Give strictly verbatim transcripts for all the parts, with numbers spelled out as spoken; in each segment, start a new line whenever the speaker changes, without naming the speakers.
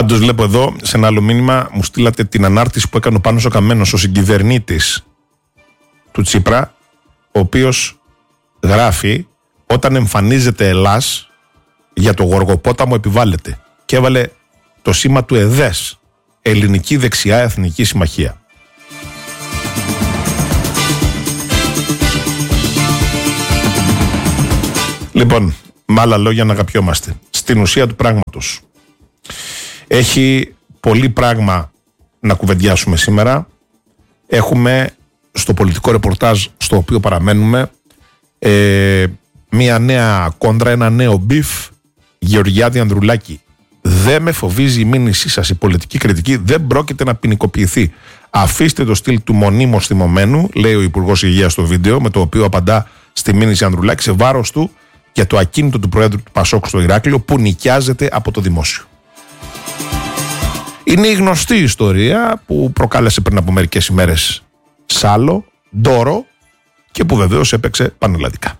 Πάντως βλέπω εδώ σε ένα άλλο μήνυμα μου στείλατε την ανάρτηση που έκανε ο Πάνος ο Καμένος, ο συγκυβερνήτης του Τσίπρα, ο οποίος γράφει: όταν εμφανίζεται Ελλάς για το Γοργοπόταμο επιβάλλεται, και έβαλε το σήμα του ΕΔΕΣ, Ελληνική Δεξιά Εθνική Συμμαχία. Λοιπόν, με άλλα λόγια να αγαπιόμαστε. Στην ουσία του πράγματος, έχει πολύ πράγμα να κουβεντιάσουμε σήμερα. Έχουμε στο πολιτικό ρεπορτάζ στο οποίο παραμένουμε ε, μια νέα κόντρα, ένα νέο μπιφ. Γεωργιάδη Ανδρουλάκη: δεν με φοβίζει η μήνυσή σας, η πολιτική κριτική δεν πρόκειται να ποινικοποιηθεί. Αφήστε το στυλ του μονίμως θυμωμένου, λέει ο Υπουργός Υγείας στο βίντεο, με το οποίο απαντά στη μήνυση Ανδρουλάκη σε βάρος του για το ακίνητο του Προέδρου του Πασόκ στο Ηράκλειο, που νοικιάζεται από το δημόσιο. Είναι η γνωστή ιστορία που προκάλεσε πριν από μερικές ημέρες σάλο, ντόρο και που βεβαίως έπαιξε πανελλαδικά.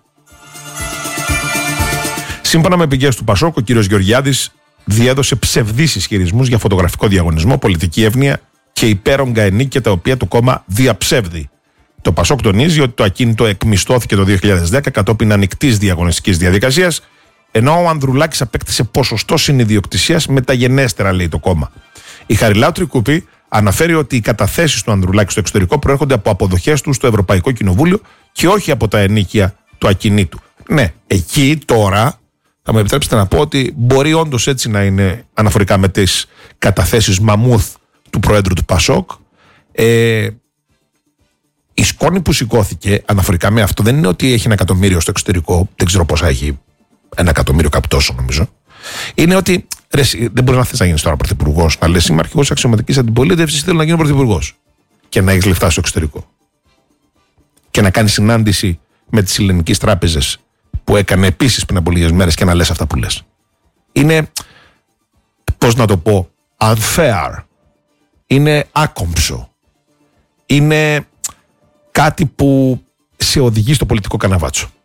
Σύμφωνα με πηγές του Πασόκ, ο κύριος Γεωργιάδης διέδωσε ψευδείς ισχυρισμούς για φωτογραφικό διαγωνισμό, πολιτική εύνοια και υπέρογκα ενίκια, τα οποία το κόμμα διαψεύδει. Το Πασόκ τονίζει ότι το ακίνητο εκμισθώθηκε το δύο χιλιάδες δέκα κατόπιν ανοιχτής διαγωνιστικής διαδικασίας, ενώ ο Ανδρουλάκης απέκτησε ποσοστό συνειδιοκτησίας μεταγενέστερα, λέει το κόμμα. Η Χαριλάου Τρικούπη αναφέρει ότι οι καταθέσεις του Ανδρουλάκη στο εξωτερικό προέρχονται από αποδοχές του στο Ευρωπαϊκό Κοινοβούλιο και όχι από τα ενίκια του ακινήτου. Ναι, εκεί τώρα θα μου επιτρέψετε να πω ότι μπορεί όντως έτσι να είναι αναφορικά με τις καταθέσεις μαμούθ του Προέδρου του Πασόκ. Ε, η σκόνη που σηκώθηκε αναφορικά με αυτό δεν είναι ότι έχει ένα εκατομμύριο στο εξωτερικό, δεν ξέρω πόσα έχει, ένα εκατομμύριο κάπου τόσο νομίζω. Είναι ότι ρε, δεν μπορεί να θες να γίνεις τώρα πρωθυπουργός, να λες είμαι αρχηγός αξιωματικής αντιπολίτευσης, θέλω να γίνω πρωθυπουργός και να έχεις λεφτά στο εξωτερικό και να κάνεις συνάντηση με τις ελληνικές τράπεζες που έκανε επίσης πριν από λίγες μέρες και να λες αυτά που λες. Είναι, πώς να το πω, unfair. Είναι άκομψο. Είναι κάτι που σε οδηγεί στο πολιτικό καναβάτσο.